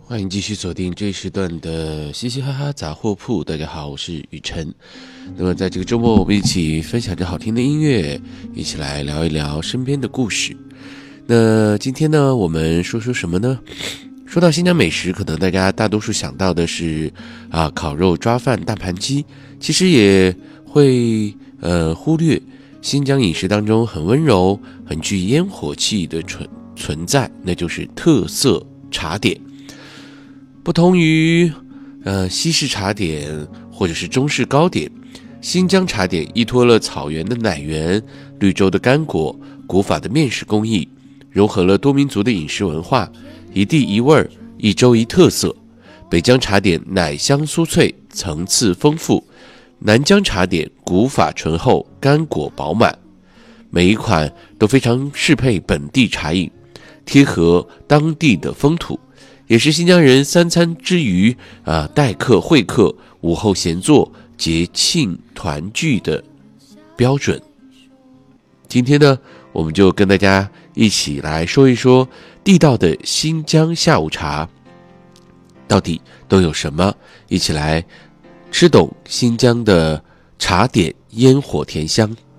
欢迎继续锁定这一时段的嘻嘻哈哈杂货铺。大家好，我是雨晨。那么在这个周末，我们一起分享着好听的音乐，一起来聊一聊身边的故事。那今天呢，我们说什么呢？说到新疆美食，可能大家大多数想到的是烤肉、抓饭、大盘鸡，其实也会忽略新疆饮食当中很温柔、很具烟火气的存在，那就是特色茶点。不同于西式茶点或者是中式糕点，新疆茶点依托了草原的奶源、绿洲的干果、古法的面食工艺，融合了多民族的饮食文化，一地一味，一州一特色。北疆茶点奶香酥脆，层次丰富；南疆茶点古法醇厚，干果饱满。每一款都非常适配本地茶饮，贴合当地的风土，也是新疆人三餐之余待客会客、午后闲坐、节庆团聚的标准。今天呢，我们就跟大家一起来说一说地道的新疆下午茶到底都有什么，一起来吃懂新疆的茶点烟火甜香。